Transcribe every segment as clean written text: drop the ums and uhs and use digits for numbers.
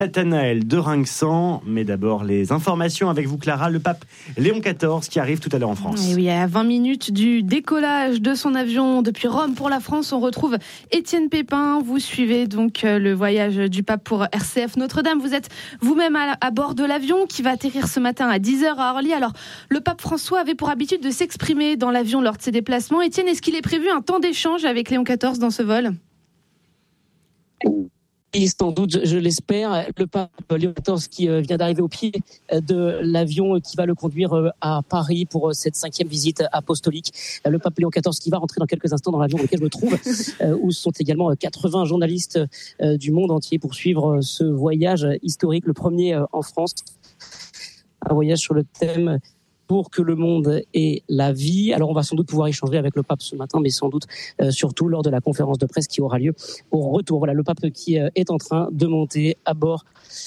Nathanaël de Rinxan, mais d'abord les informations avec vous Clara, le pape Léon XIV qui arrive tout à l'heure en France. Et oui, à 20 minutes du décollage de son avion depuis Rome pour la France, on retrouve Étienne Pépin. Vous suivez donc le voyage du pape pour RCF Notre-Dame. Vous êtes vous-même à bord de l'avion qui va atterrir ce matin à 10h à Orly. Alors, le pape François avait pour habitude de s'exprimer dans l'avion lors de ses déplacements. Étienne, est-ce qu'il est prévu un temps d'échange avec Léon XIV dans ce vol ? Et sans doute, je l'espère, le pape Léon XIV qui vient d'arriver au pied de l'avion qui va le conduire à Paris pour cette 5e visite apostolique. Le pape Léon XIV qui va rentrer dans quelques instants dans l'avion dans lequel je me trouve, où sont également 80 journalistes du monde entier pour suivre ce voyage historique, le premier en France. Un voyage sur le thème pour que le monde ait la vie. Alors on va sans doute pouvoir échanger avec le pape ce matin, mais sans doute surtout lors de la conférence de presse qui aura lieu au retour. Voilà le pape qui est en train de monter à bord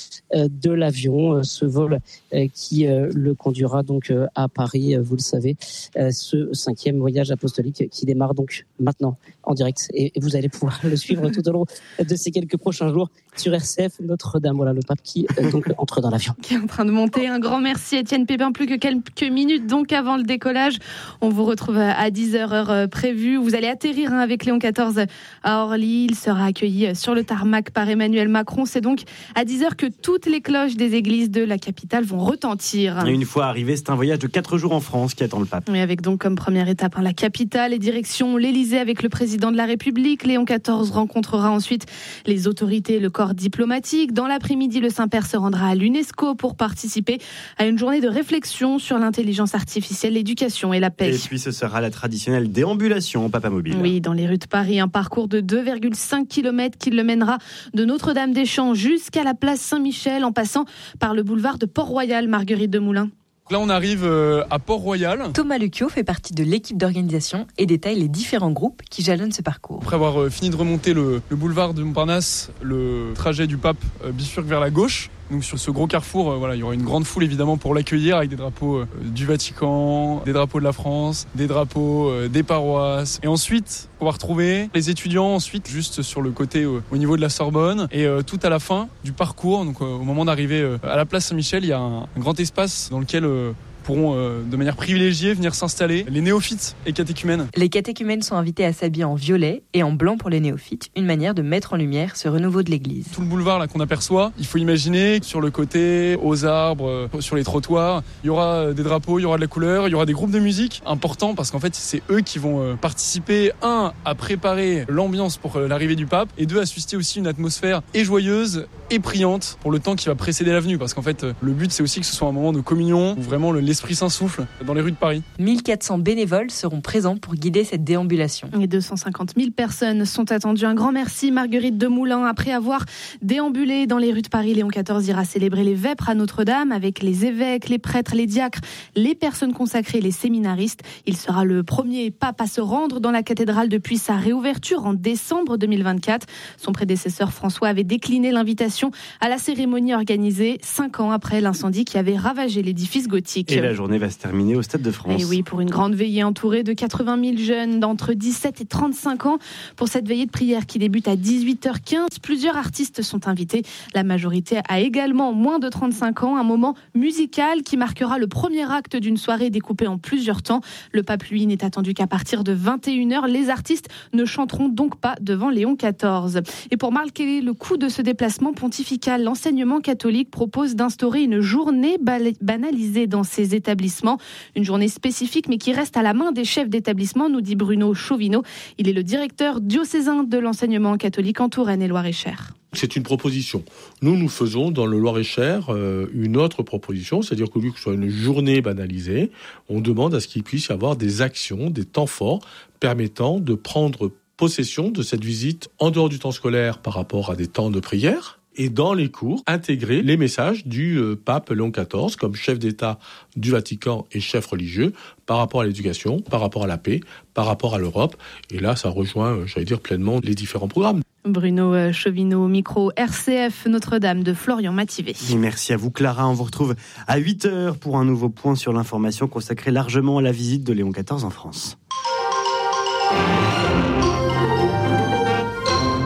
de l'avion, ce vol qui le conduira donc à Paris, vous le savez, ce 5e voyage apostolique qui démarre donc maintenant en direct et vous allez pouvoir le suivre tout au long de ces quelques prochains jours sur RCF Notre-Dame. Voilà le pape qui donc entre dans l'avion. Qui est en train de monter. Un grand merci Étienne Pépin, plus que quelques minutes donc avant le décollage. On vous retrouve à 10h heure prévue. Vous allez atterrir avec Léon XIV à Orly. Il sera accueilli sur le tarmac par Emmanuel Macron. C'est donc à 10h que toutes les cloches des églises de la capitale vont retentir. Et une fois arrivé, c'est un voyage de 4 jours en France qui attend le pape. Et avec donc comme première étape la capitale et direction l'Élysée avec le président de la République. Léon XIV rencontrera ensuite les autorités et le corps diplomatique. Dans l'après-midi, le Saint-Père se rendra à l'UNESCO pour participer à une journée de réflexion sur l'intelligence artificielle, l'éducation et la paix. Et puis ce sera la traditionnelle déambulation au Papa Mobile. Oui, dans les rues de Paris, un parcours de 2,5 km qui le mènera de Notre-Dame-des-Champs jusqu'à la place Saint-Michel en passant par le boulevard de Port-Royal. Marguerite Demoulin. Là, on arrive à Port-Royal. Thomas Lucio fait partie de l'équipe d'organisation et détaille les différents groupes qui jalonnent ce parcours. Après avoir fini de remonter le boulevard de Montparnasse, le trajet du pape bifurque vers la gauche. Donc sur ce gros carrefour, il y aura une grande foule évidemment pour l'accueillir avec des drapeaux du Vatican, des drapeaux de la France, des drapeaux des paroisses. Et ensuite, on va retrouver les étudiants ensuite juste sur le côté au niveau de la Sorbonne. Et tout à la fin du parcours, donc au moment d'arriver à la place Saint-Michel, il y a un grand espace dans lequel pourront de manière privilégiée venir s'installer les néophytes et catéchumènes. Les catéchumènes sont invités à s'habiller en violet et en blanc pour les néophytes, une manière de mettre en lumière ce renouveau de l'église. Tout le boulevard là qu'on aperçoit, il faut imaginer sur le côté, aux arbres, sur les trottoirs, il y aura des drapeaux, il y aura de la couleur, il y aura des groupes de musique importants parce qu'en fait c'est eux qui vont participer, un, à préparer l'ambiance pour l'arrivée du pape et deux, à susciter aussi une atmosphère et joyeuse et priante pour le temps qui va précéder la venue parce qu'en fait le but c'est aussi que ce soit un moment de communion où vraiment l'Esprit Saint souffle dans les rues de Paris. 1400 bénévoles seront présents pour guider cette déambulation. Et 250 000 personnes sont attendues. Un grand merci Marguerite Demoulin. Après avoir déambulé dans les rues de Paris, Léon XIV ira célébrer les vêpres à Notre-Dame avec les évêques, les prêtres, les diacres, les personnes consacrées, les séminaristes. Il sera le premier pape à se rendre dans la cathédrale depuis sa réouverture en décembre 2024. Son prédécesseur François avait décliné l'invitation à la cérémonie organisée 5 ans après l'incendie qui avait ravagé l'édifice gothique. Et la journée va se terminer au Stade de France. Et oui, pour une grande veillée entourée de 80 000 jeunes d'entre 17 et 35 ans. Pour cette veillée de prière qui débute à 18h15, plusieurs artistes sont invités. La majorité a également moins de 35 ans. Un moment musical qui marquera le premier acte d'une soirée découpée en plusieurs temps. Le pape, lui, n'est attendu qu'à partir de 21h. Les artistes ne chanteront donc pas devant Léon XIV. Et pour marquer le coup de ce déplacement pontifical, l'enseignement catholique propose d'instaurer une journée banalisée dans ces établissements. Une journée spécifique mais qui reste à la main des chefs d'établissement, nous dit Bruno Chauvineau. Il est le directeur diocésain de l'enseignement catholique en Touraine et Loir-et-Cher. C'est une proposition. Nous faisons dans le Loir-et-Cher une autre proposition, c'est-à-dire qu'au lieu que ce soit une journée banalisée, on demande à ce qu'il puisse y avoir des actions, des temps forts permettant de prendre possession de cette visite en dehors du temps scolaire par rapport à des temps de prière. Et dans les cours, intégrer les messages du pape Léon XIV comme chef d'État du Vatican et chef religieux par rapport à l'éducation, par rapport à la paix, par rapport à l'Europe. Et là, ça rejoint, pleinement les différents programmes. Bruno Chauvineau, micro RCF Notre-Dame de Florian Mativet. Et merci à vous Clara, on vous retrouve à 8h pour un nouveau point sur l'information consacrée largement à la visite de Léon XIV en France.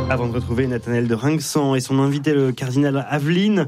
Avant de retrouver Nathanaël de Rinxan et son invité, le cardinal Aveline,